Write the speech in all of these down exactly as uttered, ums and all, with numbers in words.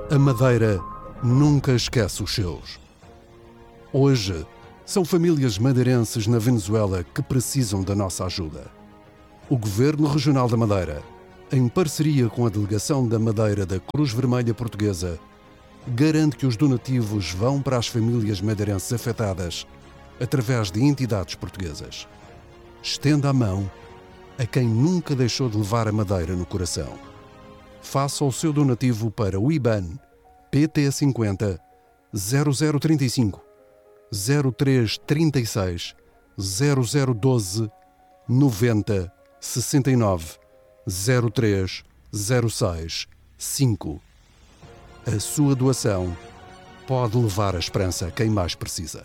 A Madeira nunca esquece os seus. Hoje, são famílias madeirenses na Venezuela que precisam da nossa ajuda. O Governo Regional da Madeira, em parceria com a Delegação da Madeira da Cruz Vermelha Portuguesa, garante que os donativos vão para as famílias madeirenses afetadas através de entidades portuguesas. Estenda a mão a quem nunca deixou de levar a Madeira no coração. Faça o seu donativo para o I B A N P T cinquenta zero zero trinta e cinco zero três trinta e seis zero zero doze noventa sessenta e nove zero três zero seis cinco. A sua doação pode levar a esperança a quem mais precisa.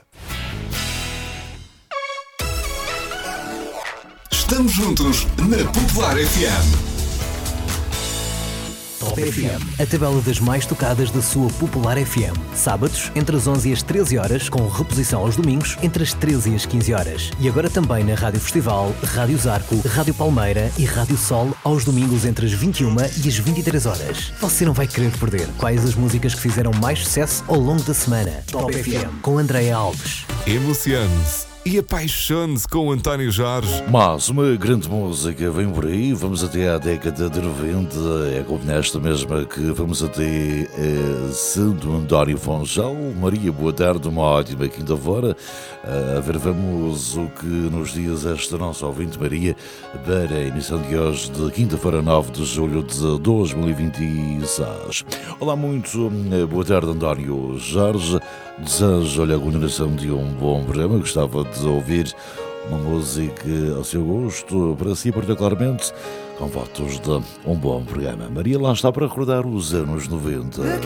Estamos juntos na Popular F M. Top F M, a tabela das mais tocadas da sua Popular F M. Sábados, entre as onze e as treze horas, com reposição aos domingos, entre as treze e as quinze horas. E agora também na Rádio Festival, Rádio Zarco, Rádio Palmeira e Rádio Sol, aos domingos entre as vinte e uma e as vinte e três horas. Você não vai querer perder quais as músicas que fizeram mais sucesso ao longo da semana. Top F M, com Andréa Alves. Emocione-se e apaixone-se com o António Jorge. Mas uma grande música vem por aí. Vamos até à década de noventa. É com esta mesma que vamos até eh, Santo António Funchal. Maria, boa tarde, uma ótima quinta-feira. A ver, vamos o que nos diz esta nossa ouvinte Maria para a emissão de hoje de quinta-feira, nove de julho de dois mil e vinte e seis. Olá, muito boa tarde, António Jorge. Desejo-lhe a continuação de um bom programa. Gostava de ouvir uma música ao seu gosto, para si particularmente, com votos de um bom programa. Maria lá está para recordar os anos noventa.